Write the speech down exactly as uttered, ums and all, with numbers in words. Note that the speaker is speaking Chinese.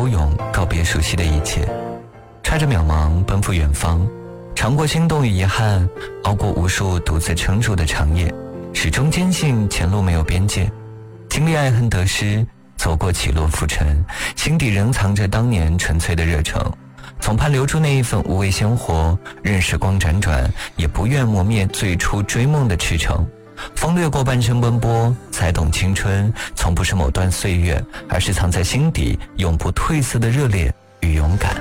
孤勇，告别熟悉的一切，揣着渺茫奔赴远方，尝过心动与遗憾，熬过无数独自撑住的长夜，始终坚信前路没有边界，经历爱恨得失，走过起落浮沉，心底仍藏着当年纯粹的热诚，总盼留住那一份无畏鲜活，任时光辗转，也不愿磨灭最初追梦的赤诚。风掠过半生奔波，才懂青春从不是某段岁月，而是藏在心底永不褪色的热烈与勇敢。